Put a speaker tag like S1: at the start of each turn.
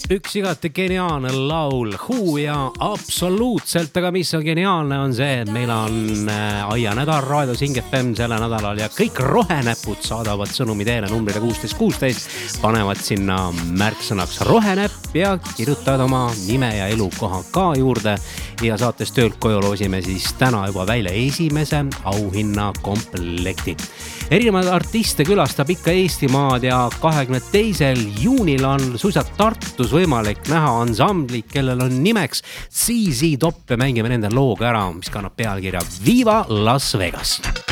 S1: Üks igati geniaalne laul, Who ja absoluutselt, aga mis on geniaalne on see, et meil on aianädal raadios Hing FM selle nädalal ja kõik rohenäpud saadavad sõnumi teele numbrile 1616, panevad sinna märksõnaks rohenäpp ja kirjutavad oma nime ja elukoha ka juurde ja saates töölt koju loosime siis täna juba välja esimese auhinna komplekti. Erinevad artiste külastab ikka Eestimaad ja 22. juunil on suisa Tartus võimalik näha ansamblit, kellel on nimeks ZZ Top ja mängime nende looga ära, mis kannab pealkirja Viva Las Vegas.